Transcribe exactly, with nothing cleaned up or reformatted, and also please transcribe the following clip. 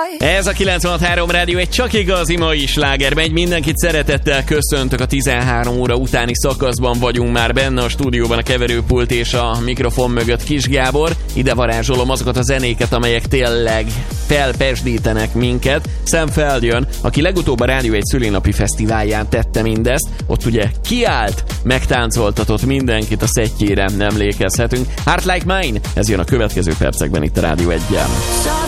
Ez a kilencvenhat három Rádió egy csak igazi mai sláger megy. Mindenkit szeretettel köszöntök, a tizenhárom óra utáni szakaszban vagyunk már benne a stúdióban, a keverőpult és a mikrofon mögött Kis Gábor. Ide varázsolom azokat a zenéket, amelyek tényleg felpesdítenek minket. Sam Feldjön, aki legutóbb a Rádió egy szülinapi fesztiválján tette mindezt, ott ugye kiállt, megtáncoltatott mindenkit, a szettjére emlékezhetünk. Heart Like Mine, ez jön a következő percekben itt a Rádió egyen.